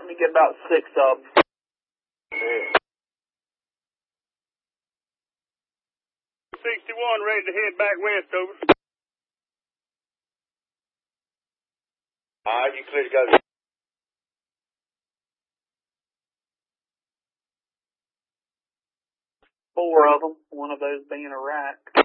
Let me get about 6 of them. 61, ready to head back west, over. All right, you clear to go. 4 of them, one of those being a rack.